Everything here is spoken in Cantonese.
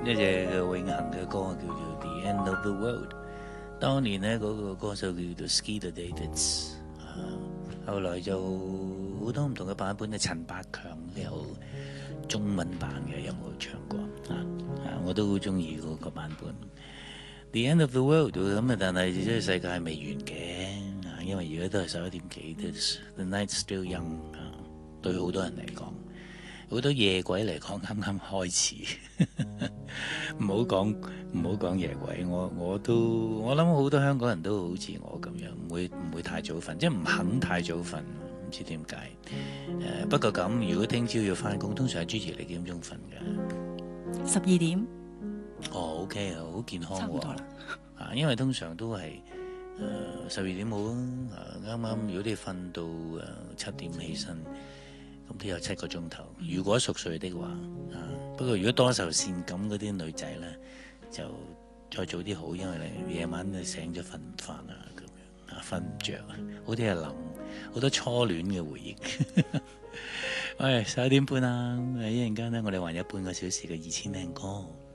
一隻永恆嘅歌叫做《The End of the World》。當年呢嗰個歌手叫做 Skeeter Davids，後來就好多唔同嘅版本嘅，陳百強有中文版嘅有冇唱過我都好中意嗰個版本。The End of the World 咁但係即係世界係未完嘅因為而家都係11點幾，The Night's Still Young 對好多人嚟講，好多夜鬼嚟講啱啱開始。唔好講夜鬼，我諗好多香港人都好似我咁樣，唔會太早瞓，即係唔肯太早瞓，唔知點解。不過咁，如果聽朝要翻工，通常係主持你幾點鐘瞓㗎 ？12點。 哦，OK 啊，好健康喎。 差唔多啦。 因為通常都係12點好啱啱如果你瞓到7點起身，咁都有7個鐘頭。如果熟睡的話不過如果多愁善感嗰啲女仔咧，就再早啲好，因為你夜晚你醒咗瞓唔翻咁樣瞓唔着好啲係諗好多初戀嘅回憶。喂，11點半啦，一陣間咧，我哋還有半個小時嘅2000靚歌。